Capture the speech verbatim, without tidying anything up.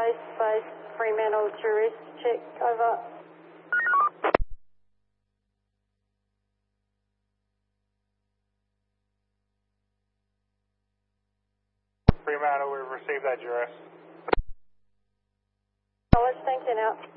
base, base, Fremantle tourist, check, over. Fremantle, we've received that duress. College, thank you now.